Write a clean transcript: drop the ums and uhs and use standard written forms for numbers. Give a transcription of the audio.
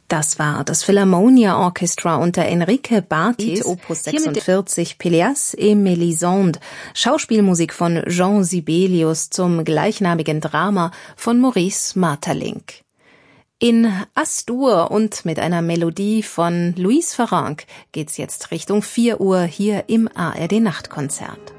Das war das Philharmonia Orchestra unter Enrique Bartis, Opus 46, Pelléas et Mélisande, Schauspielmusik von Jean Sibelius zum gleichnamigen Drama von Maurice Maeterlinck. In As-Dur und mit einer Melodie von Louise Farrenc geht's jetzt Richtung 4 Uhr hier im ARD Nachtkonzert.